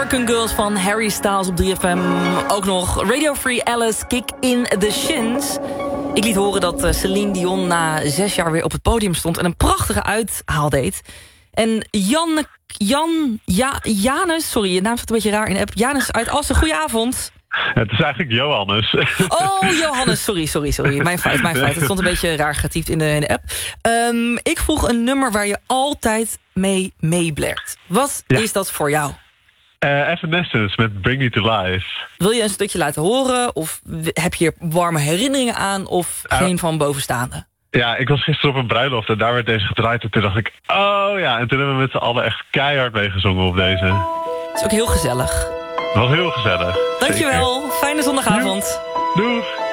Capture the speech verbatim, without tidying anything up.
American Girls van Harry Styles op drie F M. Ook nog Radio Free Alice, Kick in the Shins. Ik liet horen dat uh, Celine Dion na zes jaar weer op het podium stond... en een prachtige uithaal deed. En Jan... Jan... Ja, Janus, sorry, je naam staat een beetje raar in de app. Janus uit Assen, goedenavond. Het is eigenlijk Johannes. Oh, Johannes, sorry, sorry, sorry. Mijn fout, mijn fout. Het stond een beetje raar getypt in de, in de app. Um, ik vroeg een nummer waar je altijd mee meeblert. Wat ja. is dat voor jou? Uh, Evanescence met Bring Me to Life. Wil je een stukje laten horen? Of heb je er warme herinneringen aan? Of uh, geen van bovenstaande? Ja, ik was gisteren op een bruiloft en daar werd deze gedraaid. En toen dacht ik, oh ja. En toen hebben we met z'n allen echt keihard meegezongen op deze. Het is ook heel gezellig. Het was heel gezellig. Dankjewel. Zeker. Fijne zondagavond. Doeg. Doeg.